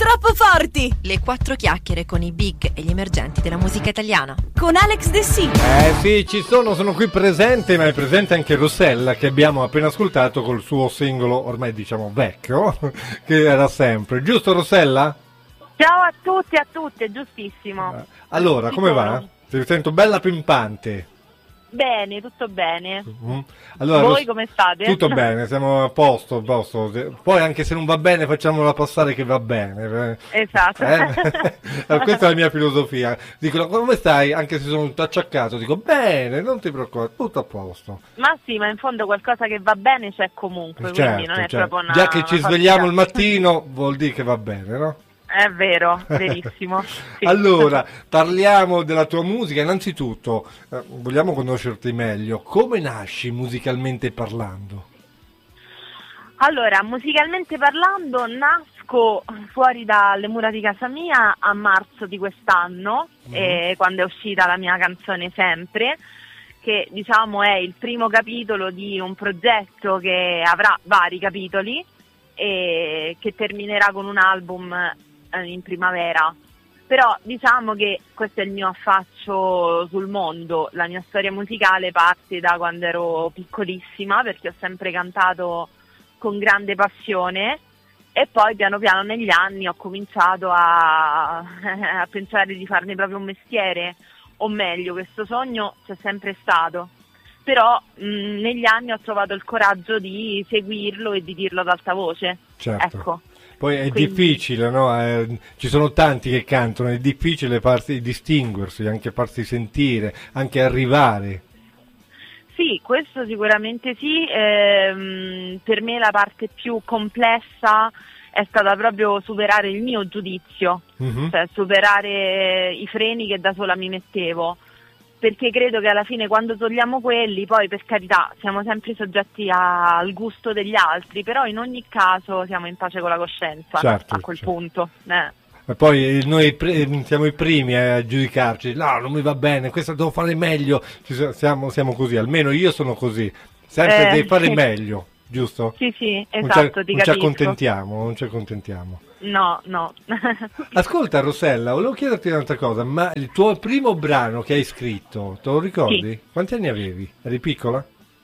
troppo forti! Le 4 chiacchiere con i big e gli emergenti della musica italiana. Con Alex De Sì. Sì, sono qui presente, ma è presente anche Rossella, che abbiamo appena ascoltato col suo singolo, ormai diciamo vecchio, che era sempre. Giusto, Rossella? Ciao a tutti e a tutte, giustissimo. Allora, come va? Ti sento bella pimpante. Bene, tutto bene. Allora, voi come state? Tutto bene, siamo a posto. Poi anche se non va bene facciamola passare che va bene. Esatto. Questa è la mia filosofia. Dicono come stai? Anche se sono tutto acciaccato, dico bene, non ti preoccupare, tutto a posto. Ma sì, ma in fondo qualcosa che va bene c'è comunque, quindi non è proprio una... Già che ci svegliamo il mattino vuol dire che va bene, no? È vero, verissimo. Sì. Allora, parliamo della tua musica. Innanzitutto, vogliamo conoscerti meglio. Come nasci musicalmente parlando? Allora, musicalmente parlando, nasco fuori dalle mura di casa mia a marzo di quest'anno, quando è uscita la mia canzone Sempre, che diciamo è il primo capitolo di un progetto che avrà vari capitoli e che terminerà con un album in primavera. Però diciamo che questo è il mio affaccio sul mondo. La mia storia musicale parte da quando ero piccolissima, perché ho sempre cantato con grande passione, e poi piano piano negli anni ho cominciato a pensare di farne proprio un mestiere, o meglio, questo sogno c'è sempre stato, però negli anni ho trovato il coraggio di seguirlo e di dirlo ad alta voce. Certo. Ecco. Poi è difficile, no? Ci sono tanti che cantano, è difficile distinguersi, anche farsi sentire, anche arrivare. Sì, questo sicuramente sì. Per me la parte più complessa è stata proprio superare il mio giudizio, cioè superare i freni che da sola mi mettevo. Perché credo che alla fine quando togliamo quelli, poi per carità siamo sempre soggetti al gusto degli altri, però in ogni caso siamo in pace con la coscienza, certo, a quel punto. E poi noi siamo i primi a giudicarci, no, non mi va bene, questo devo fare meglio, siamo così, almeno io sono così, sempre devi fare meglio, giusto? Sì, esatto, non ci accontentiamo. No. Ascolta Rossella, volevo chiederti un'altra cosa, ma il tuo primo brano che hai scritto, te lo ricordi? Sì. Quanti anni avevi? Eri piccola?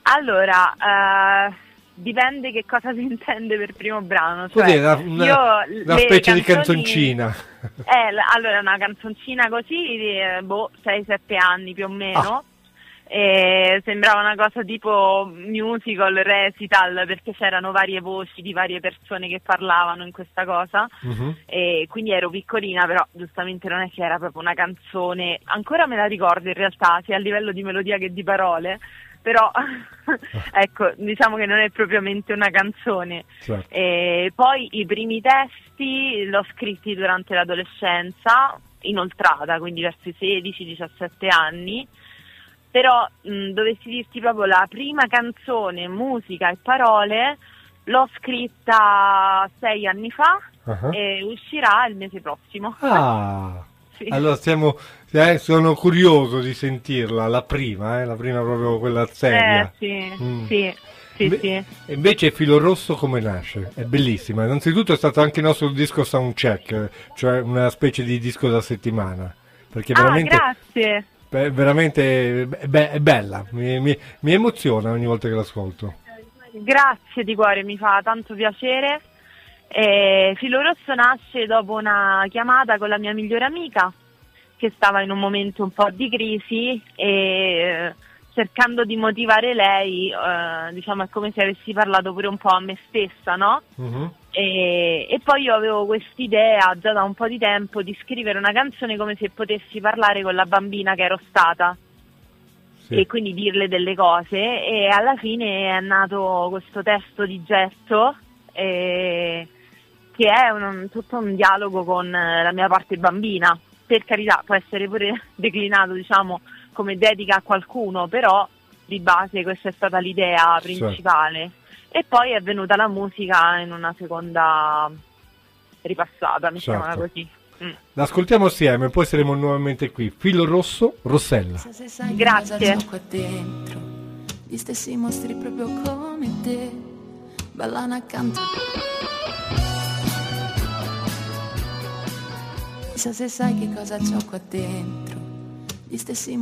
Allora, dipende che cosa si intende per primo brano. Cioè, una specie di canzoncina. Allora, una canzoncina così, 6-7 anni più o meno. Sembrava una cosa tipo musical, recital, perché c'erano varie voci di varie persone che parlavano in questa cosa, e quindi ero piccolina, però giustamente non è che era proprio una canzone, ancora me la ricordo in realtà, sia a livello di melodia che di parole, però ecco, diciamo che non è propriamente una canzone. Certo. E poi i primi testi l'ho scritti durante l'adolescenza, inoltrata, quindi verso i 16-17 anni. Però dovessi dirti proprio la prima canzone, musica e parole, l'ho scritta 6 anni fa e uscirà il mese prossimo. Sì. Allora sono curioso di sentirla, la prima proprio quella seria. Sì. Invece Filo Rosso come nasce? È bellissima. Innanzitutto è stato anche il nostro disco soundcheck, cioè una specie di disco da settimana. Perché veramente... grazie! Veramente è bella, mi emoziona ogni volta che l'ascolto. Grazie di cuore, mi fa tanto piacere. Filo Rosso nasce dopo una chiamata con la mia migliore amica, che stava in un momento un po' di crisi, e cercando di motivare lei, diciamo è come se avessi parlato pure un po' a me stessa, no? E poi io avevo quest'idea già da un po' di tempo di scrivere una canzone come se potessi parlare con la bambina che ero stata, e quindi dirle delle cose, e alla fine è nato questo testo di Getto, che è tutto un dialogo con la mia parte bambina. Per carità, può essere pure declinato, diciamo, come dedica a qualcuno, però di base questa è stata l'idea principale. E poi è venuta la musica in una seconda ripassata, mettiamola così. L'ascoltiamo assieme, poi saremo nuovamente qui. Filo Rosso, Rossella. Grazie. Qua dentro gli stessi mostri proprio come te ballano accanto. Chissà se sai che cosa c'ho qua dentro. Gli stessi